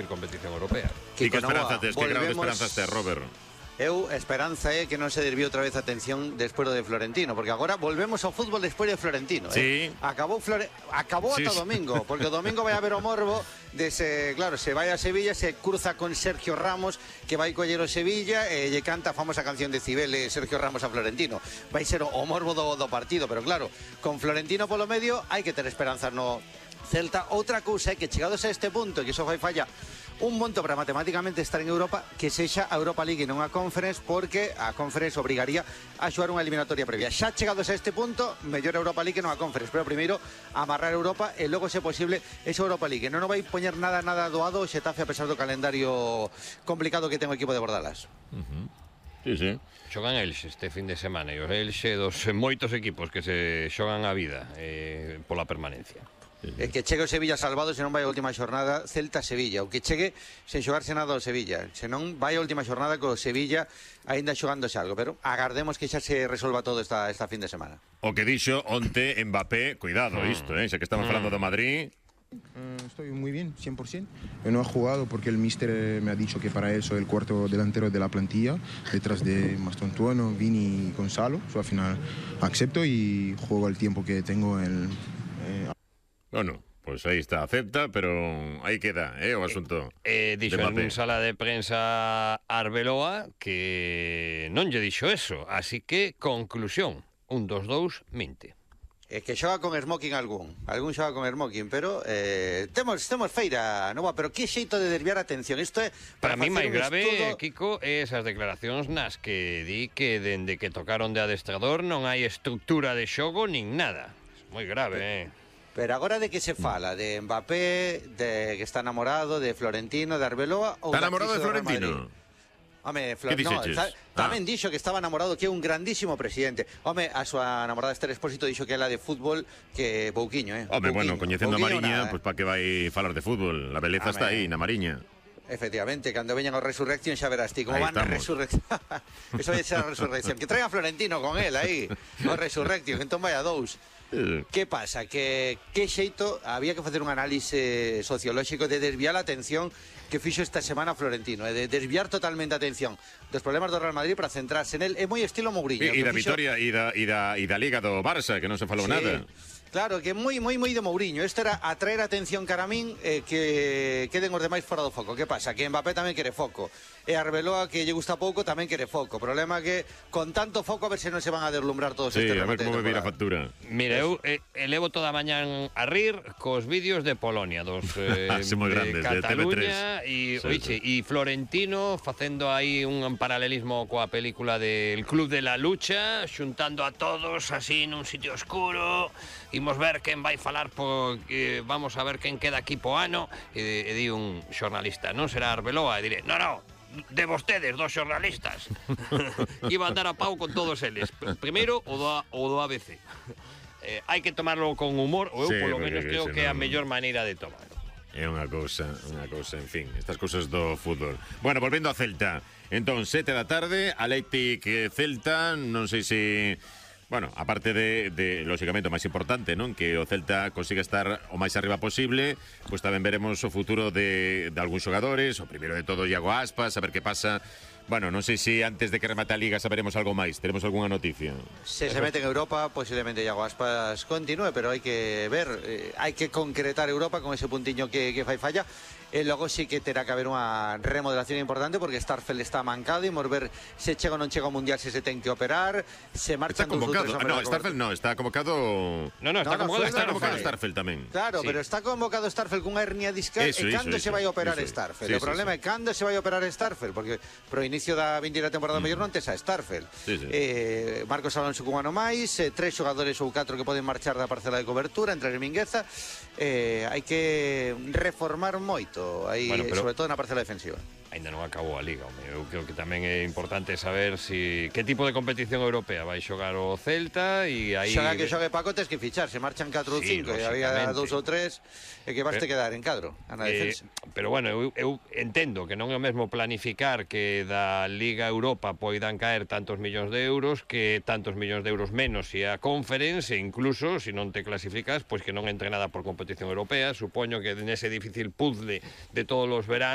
cualquier competición europea. ¿Y qué esperanza tes? Que grado de esperanzas tes, Robert? Eu, esperanza é que non se desvíe outra vez a atención despois do de Florentino, porque agora volvemos ao fútbol despois de Florentino. Sí. Acabou Sí, ata sí. domingo, porque o domingo vai haber o morbo de claro, se vai a Sevilla, se cruza con Sergio Ramos, que vai coller o Sevilla e lle canta a famosa canción de Cibeles, Sergio Ramos a Florentino. Vai ser o morbo do partido, pero claro, con Florentino polo medio hai que ter esperanzas no Celta. Outra cousa é que chegados a este punto, que iso fai falla un monto para matemáticamente estar en Europa, que sexa a Europa League e non a Conference, porque a Conference obrigaría a xogar unha eliminatoria previa. Xa chegados a este punto, mellor a Europa League que non a Conference, pero primeiro amarrar Europa e logo, se posible, esa Europa League. Non vai poñer nada doado o Xetafe, a pesar do calendario complicado que ten o equipo de Bordalas. Sí, sí. Xogan Elxe este fin de semana, e o Elxe dos moitos equipos que se xogan a vida pola permanencia. É que chegue o Sevilla salvado, se non vai a última xornada Celta-Sevilla, o que chegue sen xogarse nada o Sevilla, se non vai a última xornada co Sevilla aínda xogándose algo, pero agardemos que xa se resolva todo esta fin de semana. O que dixo onte Mbappé, cuidado isto, xa que estamos falando do Madrid. Estoy muy bien, 100%. Yo no he jugado porque el míster me ha dicho que para él soy el cuarto delantero de la plantilla, detrás de Mastontuono, Vini y Gonzalo. Al final acepto y juego el tiempo que tengo en... Bueno, pues aí está, acepta, pero aí queda, o asunto. Dixo en sala de prensa Arbeloa que non lle dixo eso, así que, conclusión, un dos dous minte. É que xoga con smoking algún xoga con smoking, pero temos feira nova, pero que xeito de desviar a atención. Isto é para mí máis grave, estudo... Kiko, é esas declaracións nas que di que dende que tocaron de adestrador non hai estructura de xogo nin nada. É moi grave, Pero agora de que se fala? De Mbappé, de que está enamorado, de Florentino, de Arbeloa, ou está enamorado de Florentino? Home, tamén dixo que estaba enamorado, que é un grandísimo presidente. Home, a súa namorada Esther Expósito dixo que ela de fútbol que pouquiño, Home, bueno, coñecendo a Mariña, pues para que vai falar de fútbol? La beleza está aí, na Mariña. Efectivamente, cando veñan o Resurrección xa verás ti como van a Resurrección. Eso vai ser a Resurrección. Que traiga Florentino con él aí, o Resurrección, entón vai a dous. Que pasa? Que xeito había que facer un análise sociolóxico de desviar a atención que fixo esta semana Florentino, de desviar totalmente a atención dos problemas do Real Madrid para centrarse en él. É moi estilo Mourinho. E da Vitoria e da Liga do Barça, que non se falou nada. Claro, que moi de Mourinho. Isto era atraer atención cara a min, que queden os demais fora do foco. Que pasa? Que Mbappé tamén quere foco. E Arbeloa, que lle gusta pouco, tamén quere foco. O problema é que con tanto foco a ver se non se van a deslumbrar todos este remate. Sí, a ver como me vira a factura. Mira, eu elevo toda a mañan a rir cos vídeos de Polonia, dos de Cataluña e Florentino facendo aí un paralelismo coa película del Club de la Lucha, xuntando a todos así nun sitio oscuro. Imos ver quen vai falar, vamos a ver quen queda aquí po ano. E di un xornalista, non será Arbeloa? E diré, no, de vostedes, dos xornalistas. Iba a andar a pau con todos eles. Primeiro, o do ABC. Hai que tomarlo con humor, ou eu polo menos creo que é a mellor maneira de tomarlo. É unha cousa, en fin, estas cousas do fútbol. Bueno, volvendo a Celta. Entón, 7 da tarde, Athletic Celta, non sei se... Bueno, aparte de lógicamente o máis importante, non? Que o Celta consiga estar o máis arriba posible, pois tamén veremos o futuro de algúns xogadores, o primeiro de todo Iago Aspas, a ver que pasa. Bueno, non sei se antes de que remate a Liga saberemos algo máis, teremos algunha noticia. Se mete en Europa, posiblemente Iago Aspas continúe, pero hai que ver, hai que concretar Europa con ese puntiño que fai falla. E logo sí que terá que haber unha remodelación importante, porque Starfelt está mancado, e imos ver se chega ou non chega ao Mundial, se ten que operar, se marchan... Está convocado, Starfelt non, está convocado... Está convocado Starfelt tamén. Claro, pero está convocado Starfelt cunha hernia discal, e cando se vai operar Starfelt? O problema é cando se vai operar Starfelt, porque pro inicio da vindeira temporada mellor non tes a Starfelt. Marcos Alonso cun ano máis, 3 xogadores ou 4 que poden marchar da parcela de cobertura, entre Mingueza. Hai que reformar moito aí, sobre todo na parcela defensiva. Ainda non acabou a Liga, home. Eu creo que tamén é importante saber que tipo de competición europea vai xogar o Celta, e aí... Xoga que xogue Paco, tes que fichar, se marchan 4 ou 5, e había 2 ou 3, e que vaste quedar en cadro, na defensa. Pero bueno, eu entendo que non é o mesmo planificar que da Liga Europa poidan caer tantos millóns de euros que tantos millóns de euros menos se a Conference, e incluso, se non te clasificas, pois que non entre nada por competición europea. Supoño que nese difícil puzzle de todos os veranos